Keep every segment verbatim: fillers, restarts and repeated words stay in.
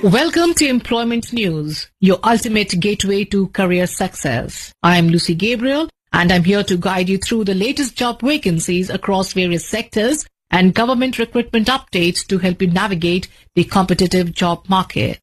Welcome to Employment News, your ultimate gateway to career success. I am Lucy Gabriel, and I'm here to guide you through the latest job vacancies across various sectors and government recruitment updates to help you navigate the competitive job market.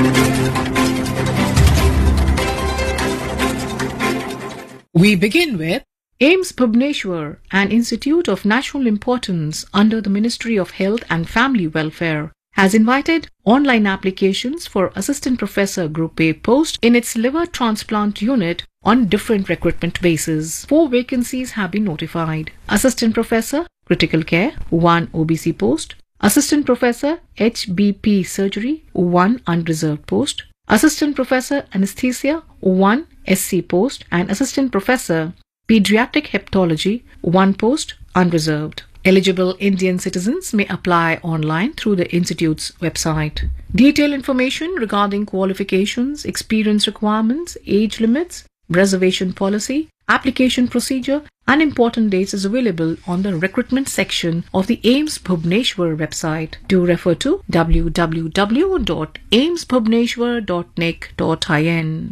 We begin with AIIMS Bhubaneswar, an institute of national importance under the Ministry of Health and Family Welfare, has invited online applications for Assistant Professor Group A post in its liver transplant unit on different recruitment bases. Four vacancies have been notified. Assistant Professor Critical Care, one O B C post. Assistant Professor H B P Surgery, one unreserved post. Assistant Professor Anesthesia, one S C post. And Assistant Professor Pediatric Hepatology, one post unreserved. Eligible Indian citizens may apply online through the Institute's website. Detailed information regarding qualifications, experience requirements, age limits, reservation policy, application procedure, and important dates is available on the recruitment section of the AIIMS Bhubaneswar website. Do refer to w w w dot aims bhubaneswar dot n i c dot in.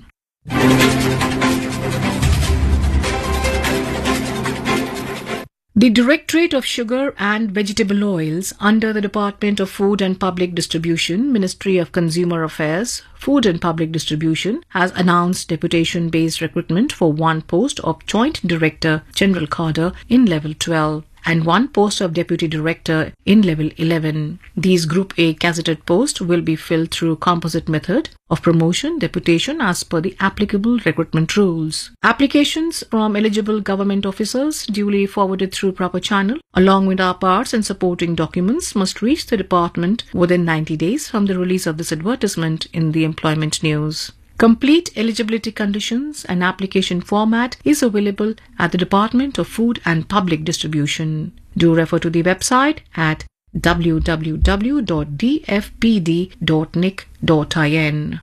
The Directorate of Sugar and Vegetable Oils under the Department of Food and Public Distribution, Ministry of Consumer Affairs, Food and Public Distribution has announced deputation-based recruitment for one post of Joint Director General Cadre in Level twelve and one post of Deputy Director in Level eleven. These Group A gazetted posts will be filled through composite method of promotion deputation as per the applicable recruitment rules. Applications from eligible government officers duly forwarded through proper channel along with our parts and supporting documents must reach the department within ninety days from the release of this advertisement in the Employment News. Complete eligibility conditions and application format is available at the Department of Food and Public Distribution. Do refer to the website at w w w dot d f p d dot n i c dot in.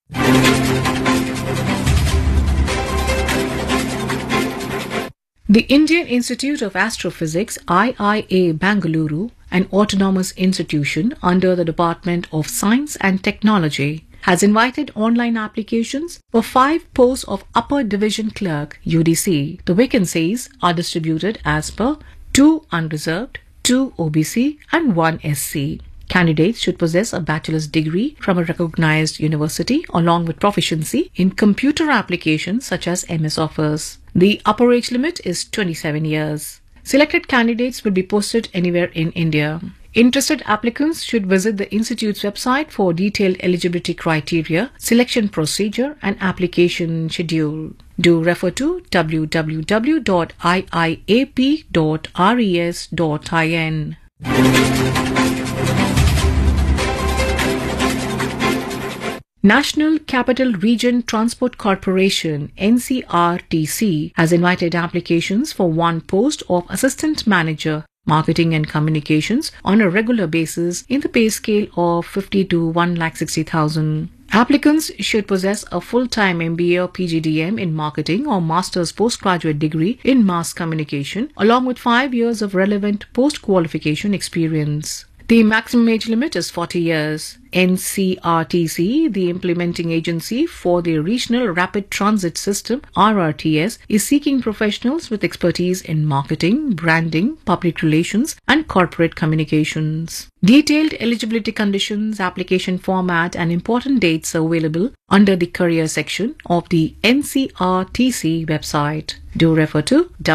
The Indian Institute of Astrophysics I I A Bangalore, an autonomous institution under the Department of Science and Technology, has invited online applications for five posts of Upper Division Clerk U D C. The vacancies are distributed as per two unreserved, two O B C and one S C. Candidates should possess a bachelor's degree from a recognized university along with proficiency in computer applications such as M S Office. The upper age limit is twenty-seven years. Selected candidates will be posted anywhere in India. Interested applicants should visit the Institute's website for detailed eligibility criteria, selection procedure, and application schedule. Do refer to w w w dot i i a p dot res dot in. National Capital Region Transport Corporation N C R T C has invited applications for one post of Assistant Manager Marketing and Communications on a regular basis in the pay scale of fifty to one lakh sixty thousand. Applicants should possess a full-time M B A or P G D M in marketing or master's postgraduate degree in mass communication along with five years of relevant post-qualification experience. The maximum age limit is forty years. N C R T C, the implementing agency for the Regional Rapid Transit System R R T S, is seeking professionals with expertise in marketing, branding, public relations, and corporate communications. Detailed eligibility conditions, application format, and important dates are available under the career section of the N C R T C website. Do refer to